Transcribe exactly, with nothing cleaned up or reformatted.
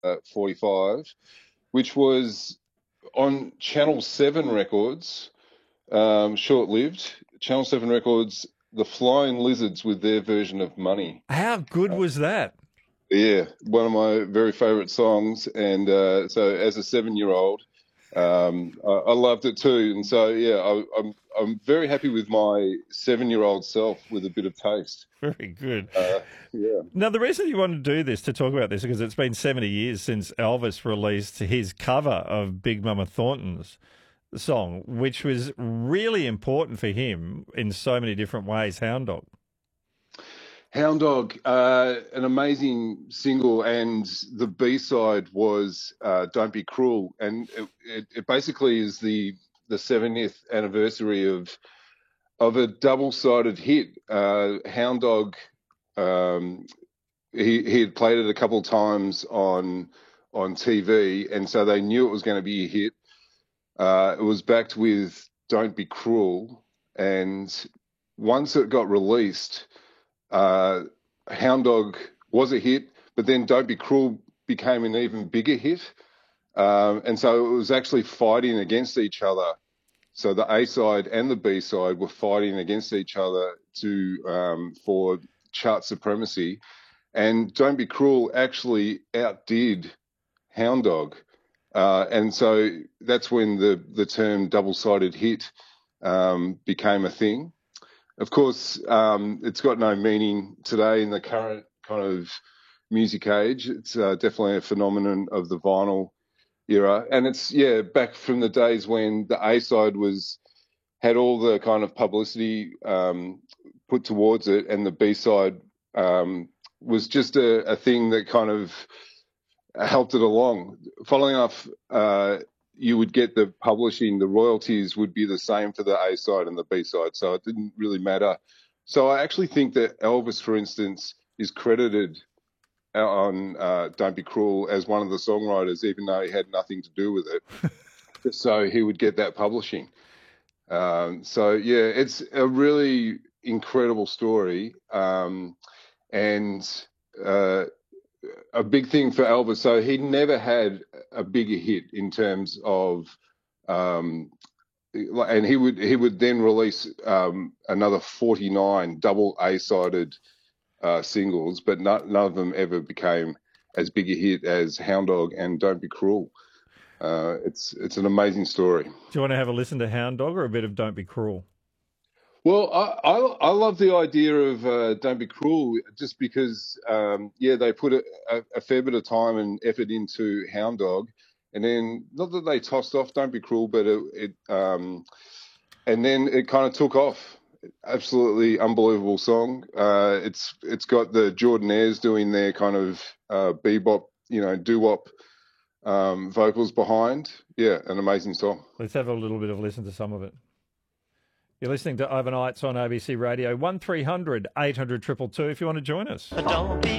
uh, forty-five, which was on Channel seven Records, um, short-lived. Channel seven Records, The Flying Lizards with their version of Money. How good was that? Yeah, one of my very favourite songs. And uh, so as a seven-year-old, um, I, I loved it too. And so, yeah, I, I'm I'm very happy with my seven-year-old self with a bit of taste. Very good. Uh, yeah. Now, the reason you wanted to do this, to talk about this, because it's been seventy years since Elvis released his cover of Big Mama Thornton's song, which was really important for him in so many different ways, Hound Dog. Hound Dog, uh, an amazing single, and the B-side was uh, Don't Be Cruel. And it, it, it basically is the the seventieth anniversary of of a double-sided hit. Uh, Hound Dog, um, he, he had played it a couple of times on, on T V, and so they knew it was going to be a hit. Uh, it was backed with Don't Be Cruel, and once it got released, Uh, Hound Dog was a hit, but then Don't Be Cruel became an even bigger hit. Um, and so it was actually fighting against each other. So the A-side and the B-side were fighting against each other to um, for chart supremacy. And Don't Be Cruel actually outdid Hound Dog. Uh, and so that's when the, the term double-sided hit um, became a thing. Of course, um, it's got no meaning today in the current kind of music age. It's uh, definitely a phenomenon of the vinyl era. And it's, yeah, back from the days when the A-side was had all the kind of publicity um, put towards it, and the B-side um, was just a, a thing that kind of helped it along. Following enough, uh, you would get the publishing, the royalties would be the same for the A side and the B side, so it didn't really matter. So I actually think that Elvis, for instance, is credited on uh, Don't Be Cruel as one of the songwriters, even though he had nothing to do with it. So he would get that publishing. Um, so, yeah, it's a really incredible story. Um, and uh, a big thing for Elvis. So he never had a bigger hit in terms of, um, and he would he would then release um, another forty-nine double A-sided uh, singles, but not, none of them ever became as big a hit as Hound Dog and Don't Be Cruel. Uh, it's it's an amazing story. Do you want to have a listen to Hound Dog or a bit of Don't Be Cruel? Well, I, I, I love the idea of uh, Don't Be Cruel, just because, um, yeah, they put a, a, a fair bit of time and effort into Hound Dog, and then not that they tossed off Don't Be Cruel, but it, it um, and then it kind of took off. Absolutely unbelievable song. Uh, it's it's got the Jordanaires doing their kind of uh, bebop, you know, doo-wop um, vocals behind. Yeah, an amazing song. Let's have a little bit of a listen to some of it. You're listening to Overnights on A B C Radio, one three hundred eight hundred two two two if you want to join us. Don't be